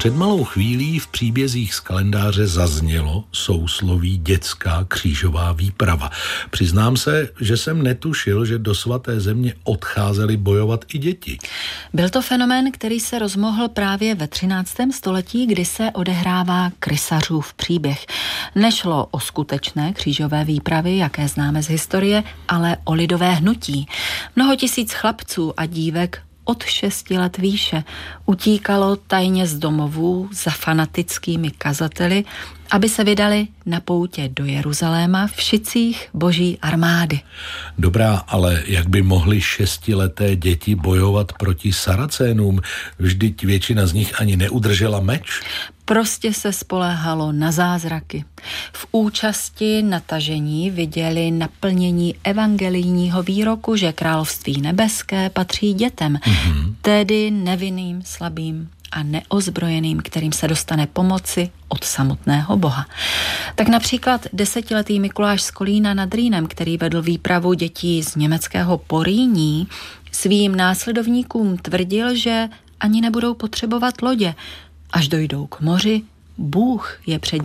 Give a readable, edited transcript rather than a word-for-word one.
Před malou chvílí v příbězích z kalendáře zaznělo sousloví dětská křížová výprava. Přiznám se, že jsem netušil, že do svaté země odcházeli bojovat i děti. Byl to fenomén, který se rozmohl právě ve 13. století, kdy se odehrává Krysařův příběh. Nešlo o skutečné křížové výpravy, jaké známe z historie, ale o lidové hnutí. Mnoho tisíc chlapců a dívek od 6 let výše utíkalo tajně z domovů za fanatickými kazateli, aby se vydali na poutě do Jeruzaléma v šicích boží armády. Dobrá, ale jak by mohly 6leté děti bojovat proti Saracénům? Vždyť většina z nich ani neudržela meč. Prostě se spoléhalo na zázraky. V účasti na tažení viděli naplnění evangelijního výroku, že království nebeské patří dětem, tedy nevinným, slabým a neozbrojeným, kterým se dostane pomoci od samotného Boha. Tak například 10letý Mikuláš z Kolína nad Rýnem, který vedl výpravu dětí z německého Porýní, svým následovníkům tvrdil, že ani nebudou potřebovat lodě. Až dojdou k moři, Bůh je před